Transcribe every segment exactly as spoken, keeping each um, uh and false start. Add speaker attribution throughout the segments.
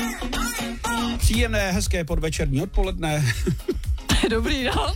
Speaker 1: Příjemné, hezké podvečerní odpoledne.
Speaker 2: Dobrý, no.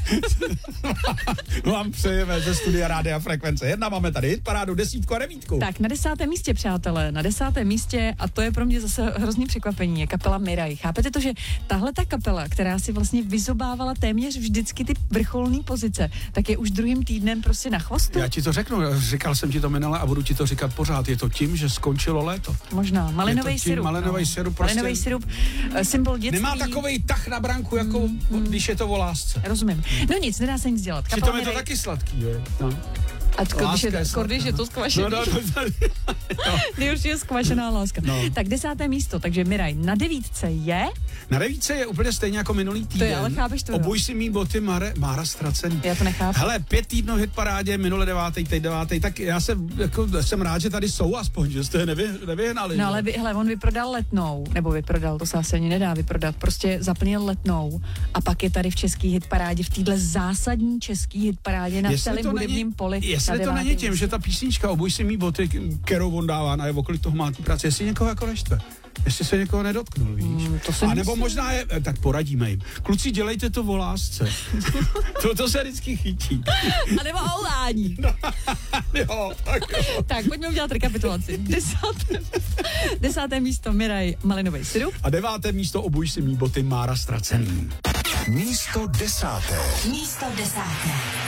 Speaker 1: Vám přejeme ze studia Rádia Frekvence jedna. Máme tady hitparádu, desítku a devítku.
Speaker 2: Tak na desátém místě, přátelé, na desátém místě, a to je pro mě zase hrozný překvapení, je kapela Miraj. Chápete to, že tahle ta kapela, která si vlastně vyzobávala téměř vždycky ty vrcholné pozice, tak je už druhým týdnem prostě na chvostu?
Speaker 1: Já ti to řeknu, říkal jsem ti to minule a budu ti to říkat pořád. Je to tím, že skončilo léto.
Speaker 2: Možná. Malinový sirup.
Speaker 1: Malinový
Speaker 2: no.
Speaker 1: sirup, prostě
Speaker 2: Malinový sirup, symbol dětství.
Speaker 1: Nemá takovej tah na branku, jako mm, mm. když je to o lásce.
Speaker 2: Rozumím. No nic, nedá se nic dělat.
Speaker 1: Přitom je to taky sladký, jo. No.
Speaker 2: A tko, když je,
Speaker 1: je
Speaker 2: skoro, když je to skvašený.
Speaker 1: No, no, no, no.
Speaker 2: Nejhorší je skvašená láska. No. Tak desáté místo, takže Miraj. Na devítce je?
Speaker 1: Na devítce je úplně stejně jako minulý týden.
Speaker 2: To je, ale chápeš to.
Speaker 1: Obuj si mý boty, Máre, Mára ztracený.
Speaker 2: Já to nechápu.
Speaker 1: Hele, pět týdnů hitparádě, minule devátý, teď devátý, tak já jsem, jako, jsem rád, že tady jsou aspoň, že jste je nevy, nevyhnali.
Speaker 2: No ale vy, hele, on vyprodal Letnou, nebo vyprodal, to se asi ani nedá vyprodat, prostě zaplnil Letnou a pak je tady v český hitparádě, v téhle zásadní český hitparádě na celém hudebním poli.
Speaker 1: Jestli to není tím, že ta písnička Obuj si mý boty, kterou on dává na je okolí toho má tu práci, jestli někoho jako neštve. Ještě se někoho nedotknul, víš? Mm, a nebo možná je, tak poradíme jim. Kluci, dělejte to o lásce. to, to se vždycky chytí.
Speaker 2: A nebo o lání.
Speaker 1: No, jo, tak jo.
Speaker 2: Tak, pojďme udělat rekapitulaci. Desáté, desáté místo Miraj, Malinový sirup.
Speaker 1: A deváté místo Obuj si mý boty, Mára ztracený.
Speaker 3: Místo desáté.
Speaker 4: Místo desáté.